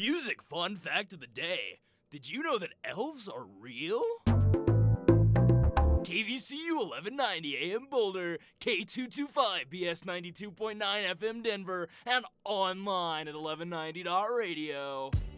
Music fun fact of the day. Did you know that elves are real? KVCU 1190 AM Boulder, K225 BS 92.9 FM Denver, and online at 1190.radio.